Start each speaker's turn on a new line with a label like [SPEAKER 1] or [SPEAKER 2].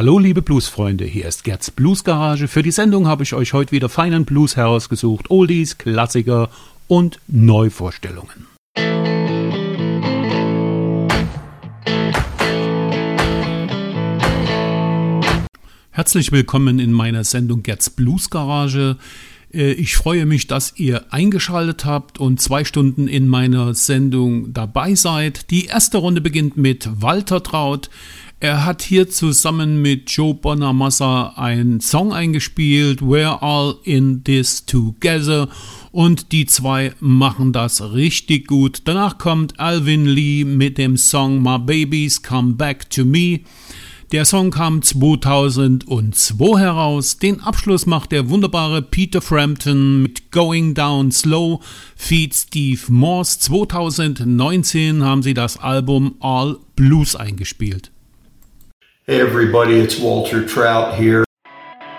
[SPEAKER 1] Hallo liebe Bluesfreunde, hier ist Gerds Bluesgarage. Für die Sendung habe ich euch heute wieder feinen Blues herausgesucht, Oldies, Klassiker und Neuvorstellungen. Herzlich willkommen in meiner Sendung Gerds Bluesgarage. Ich freue mich, dass ihr eingeschaltet habt und 2 Stunden in meiner Sendung dabei seid. Die erste Runde beginnt mit Walter Traut. Er hat hier zusammen mit Joe Bonamassa einen Song eingespielt, We're All in This Together, und die 2 machen das richtig gut. Danach kommt Alvin Lee mit dem Song My Babies Come Back to Me. Der Song kam 2002 heraus. Den Abschluss macht der wunderbare Peter Frampton mit Going Down Slow feat. Steve Morse. 2019 haben sie das Album All Blues eingespielt.
[SPEAKER 2] Hey everybody, it's Walter Trout here.